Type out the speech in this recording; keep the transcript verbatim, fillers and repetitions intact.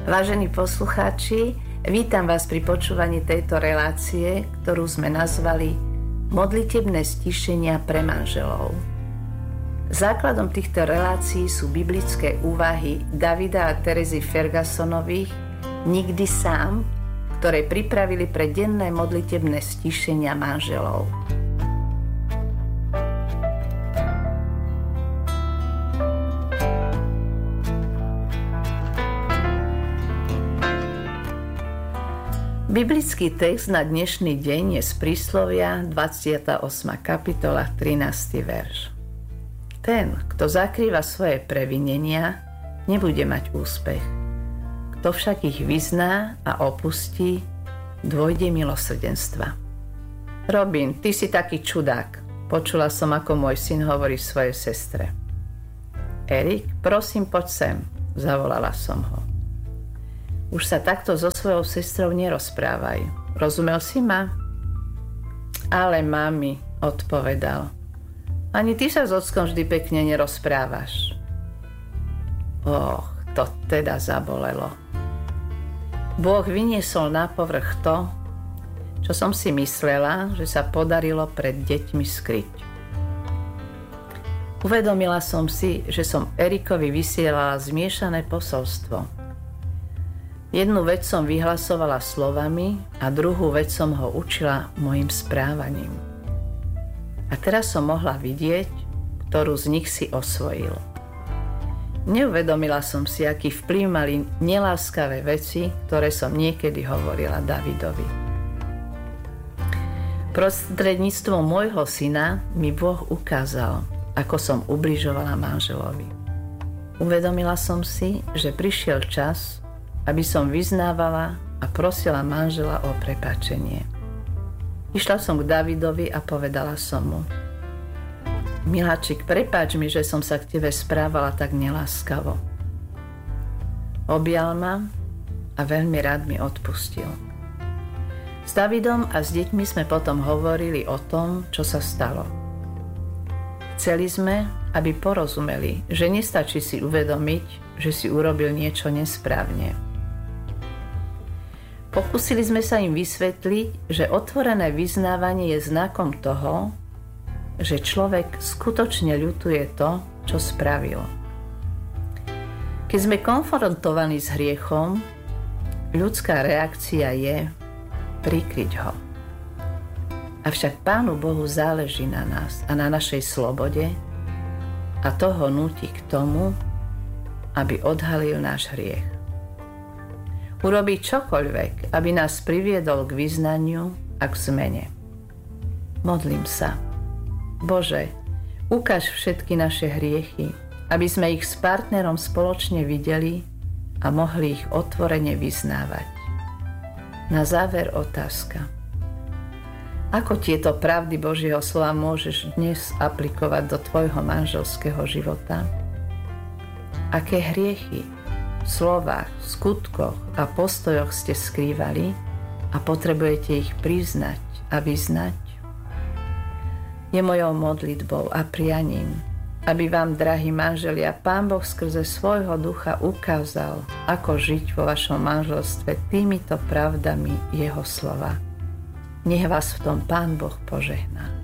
Vážení poslucháči, vítam vás pri počúvaní tejto relácie, ktorú sme nazvali Modlitebné stíšenia pre manželov. Základom týchto relácií sú biblické úvahy Davida a Terezy Fergusonových Nikdy sám, ktoré pripravili pre denné modlitebné stíšenia manželov. Biblický text na dnešný deň je z Príslovia dvadsiata ôsma kapitola trinásty verš. Ten, kto zakrýva svoje previnenia, nebude mať úspech. Kto však ich vyzná a opustí, dôjde milosrdenstva. Robin, ty si taký čudák, počula som, ako môj syn hovorí svojej sestre. Erik, prosím, poď sem, zavolala som ho. Už sa takto so svojou sestrou nerozprávaj. Rozumel si ma? Ale mami, odpovedal. Ani ty sa s ockom vždy pekne nerozprávaš. Och, to teda zabolelo. Boh vyniesol na povrch to, čo som si myslela, že sa podarilo pred deťmi skryť. Uvedomila som si, že som Erikovi vysielala zmiešané posolstvo. Jednu vec som vyhlasovala slovami a druhú vec som ho učila mojim správaním. A teraz som mohla vidieť, ktorú z nich si osvojil. Neuvedomila som si, aký vplyv mali neláskavé veci, ktoré som niekedy hovorila Davidovi. Prostredníctvom môjho syna mi Boh ukázal, ako som ubližovala manželovi. Uvedomila som si, že prišiel čas, aby som vyznávala a prosila manžela o prepáčenie. Išla som k Davidovi a povedala som mu: Miláčik, prepáč mi, že som sa k tebe správala tak neláskavo. Objal ma a veľmi rád mi odpustil. S Davidom a s deťmi sme potom hovorili o tom, čo sa stalo. Chceli sme, aby porozumeli, že nestačí si uvedomiť, že si urobil niečo nesprávne. Pokúsili sme sa im vysvetliť, že otvorené vyznávanie je znakom toho, že človek skutočne ľutuje to, čo spravil. Keď sme konfrontovaní s hriechom, ľudská reakcia je prikryť ho. Avšak Pánu Bohu záleží na nás a na našej slobode a to ho núti k tomu, aby odhalil náš hriech. Urobí čokoľvek, aby nás priviedol k vyznaniu a k zmene. Modlím sa. Bože, ukáž všetky naše hriechy, aby sme ich s partnerom spoločne videli a mohli ich otvorene vyznávať. Na záver otázka. Ako tieto pravdy Božieho slova môžeš dnes aplikovať do tvojho manželského života? Aké hriechy v slovách, skutkoch a postojoch ste skrývali a potrebujete ich priznať a vyznať? Je mojou modlitbou a prianím, aby vám, drahí manželia, Pán Boh skrze svojho ducha ukázal, ako žiť vo vašom manželstve týmito pravdami jeho slova. Nech vás v tom Pán Boh požehná.